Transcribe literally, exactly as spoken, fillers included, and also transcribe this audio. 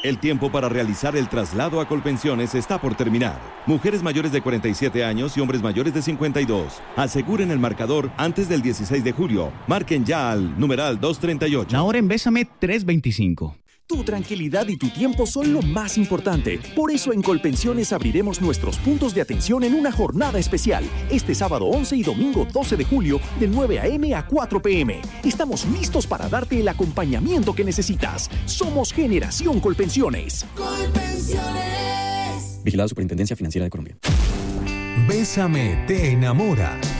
El tiempo para realizar el traslado a Colpensiones está por terminar. Mujeres mayores de cuarenta y siete años y hombres mayores de cincuenta y dos. Aseguren el marcador antes del dieciséis de julio. Marquen ya al numeral doscientos treinta y ocho. La hora en Bésame, tres veinticinco. Tu tranquilidad y tu tiempo son lo más importante. Por eso en Colpensiones abriremos nuestros puntos de atención en una jornada especial. Este sábado once y domingo doce de julio, de nueve a eme a cuatro pe eme. Estamos listos para darte el acompañamiento que necesitas. Somos Generación Colpensiones. Colpensiones. Vigilado Superintendencia Financiera de Colombia. Bésame te enamora.